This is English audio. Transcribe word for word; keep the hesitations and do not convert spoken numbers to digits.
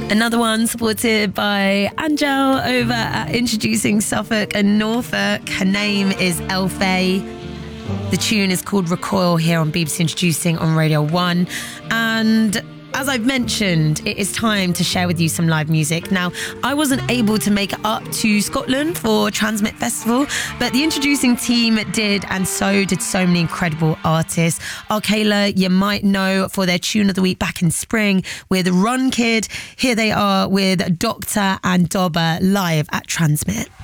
Another one supported by Angel over at Introducing Suffolk and Norfolk. Her name is Elfay. The tune is called Recoil here on B B C Introducing on Radio one. And as I've mentioned, it is time to share with you some live music. Now, I wasn't able to make it up to Scotland for Transmit Festival, but the Introducing team did, and so did so many incredible artists. Arcala, you might know for their tune of the week back in spring with Run Kid. Here they are with Doctor and Dobber live at Transmit.